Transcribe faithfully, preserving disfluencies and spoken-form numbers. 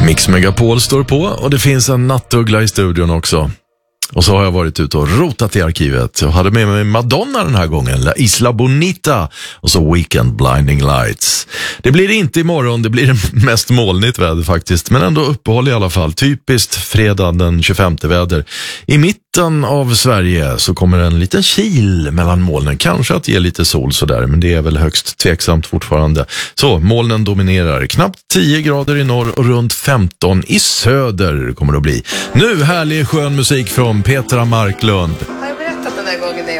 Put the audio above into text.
Mix Megapol står på och det finns en nattuggla i studion också. Och så har jag varit ute och rotat i arkivet. Jag hade med mig Madonna den här gången, La Isla Bonita och så Weekend Blinding Lights. Det blir inte imorgon, det blir mest molnigt väder faktiskt. Men ändå uppehåll i alla fall. Typiskt fredag den tjugofemte väder. I mitten av Sverige så kommer en liten kil mellan molnen. Kanske att ge lite sol sådär, men det är väl högst tveksamt fortfarande. Så molnen dominerar. Knappt tio grader i norr och runt femton i söder kommer det att bli. Nu härlig skön musik från Petra Marklund. Har jag berättat den där gången när